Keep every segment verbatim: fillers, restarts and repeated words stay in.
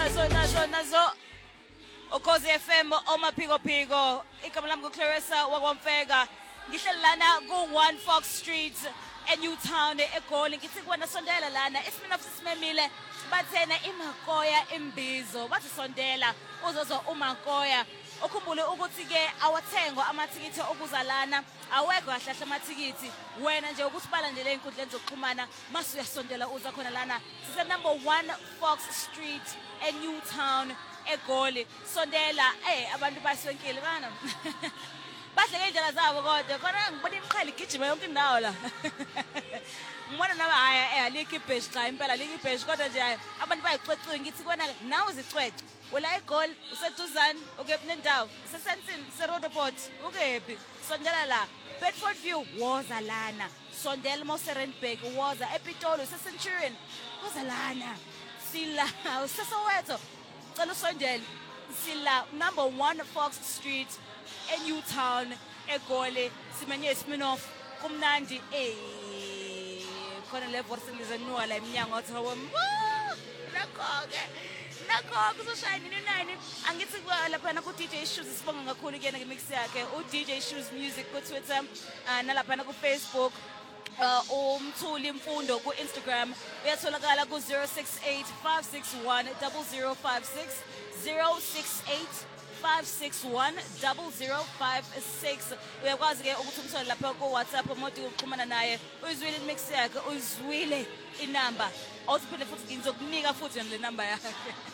nazo nazo nazo Ukhozi F M omaphiko phiko igama lami kuClarissa wakwamfeka ngihleli lana ku one Fox Street eNewtown eGoli ngithi kuwena sondela lana isimina sisimemile bathena imakoya imbizo bathi sondela uzozwa umakoya ukhumbule ukuthi ke awathengwa amathikithi okuza lana awekho kahlahla amathikithi wena nje ukuthi balandele inkundleni zokuxhumana masu uyasondela uza khona lana sise number one Fox Street eNewtown eGoli sondela eh abantu basonkile kana bahle indlela zabo kodwa khona ngibona imqhele igijima yonke indawo la ngibona naba haya eh alikho ibheshi cha impela alikho ibheshi kodwa nje abantu bayicwecwe ngithi kona nawe uzicwece wala eGoli useduzane ukephi nendawo sesensini seRoadport ukephi sondela la Bedford View woza lana sondela moSerenburg woza ePitoli seCenturion woza lana sila usesoweto cela usondela sila number one Fox Street eNewtown eGoli simenye Sminoff kumnandi eh khona le voice nuwa la iminyango othawo nakho-ke nakho kuzoshayini nine angithi lapha na ku D J Shoes sibonga kakhulu kuyena ngemix yakhe u D J Shoes Music ku Twitter nalapha na ku Facebook uh umthuli imfundo ku Instagram uyatholakala ku zero six eight five six one zero zero five six zero six eight five six one zero zero five six uyakwazi ke ukuthi umthole lapha ku WhatsApp umuntu ukuxhumana naye uyizwile imix yakhe uyizwile inamba awuphinde futhi ngizokunika futhi le number yakhe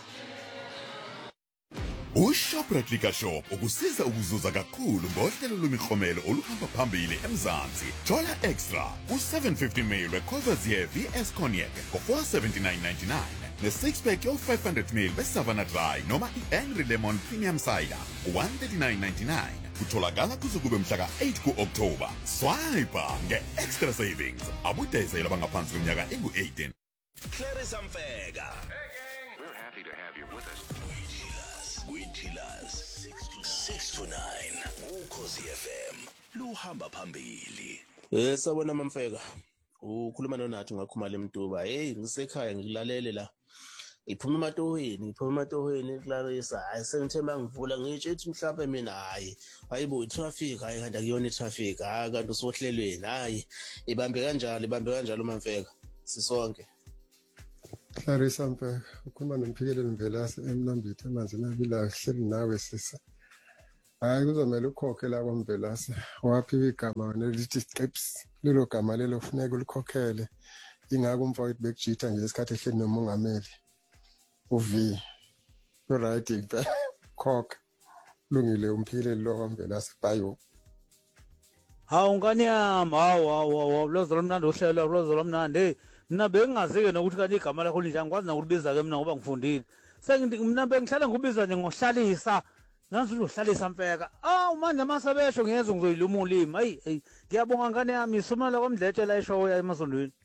uShoprite Liquor Shop ukusiza ukuzuza kakhulu ngohlelo lwemikhomelo oluhamba phambili eMzansi. Thola extra ku seven fifty milliliters weCourvoisier V S Cognac for four seventy-nine ninety-nine ne six pack yo five hundred milliliters weSavannah Dry noma iAngry Lemon Premium Cider one thirty-nine ninety-nine. Kutholakala kuze kube mhla eight ku October. Swipe nge-extra savings abudayisela bangaphansi kweminyaka engu eighteen. Clarissa Mfeka. We're happy to have you with us. Witchilas six to nine Ukhozi F M luhamba phambili. Eh sabona Mamfeka ukhuluma nonathi ngakhumala emtuba hey ngisekhaya ngilalele la iphuma ematohweni iphuma ematohweni Clarissa hayi sengithemba ngivula ngitshe ethi mhlawumbe mina hayi hayibo itraffic hayi kanti akuyona itraffic ha kanti usohlelweni hayi ibambe kanjalo ibambe kanjalo Mamfeka sisonke. Clarissa Mfeka ukhuluma noMphikele Mvelase eMnambithi emanzi nabila hleli nawe sisa hayi kuzomela ukhokhe la kwaMvelase waphi igama nelithi Strips lelo gama lelo kufuneka ulikhokhele ingako umfowethu bekujitha nje isikhathi ehleli nomongameli uV no right impela khokha lungile uMphikele lo kwaMvelase bayo hawu ngani yami hawu hawu lozo lomnandi uhlelo lozo lomnandi mina bengingazike nokuthi kanti igama lakho linjani ngikwazi nokulibiza ke mina ngoba ngifundile sengithi mina bengihlala ngobiza nje ngohlalisa nansi uzohlalisa Mfeka awu manje amasebesho ngiyenza ngizoyiluma ulimi hayi ngiyabonga ngane yami isumela kwamdletshe la eshoya emasondweni.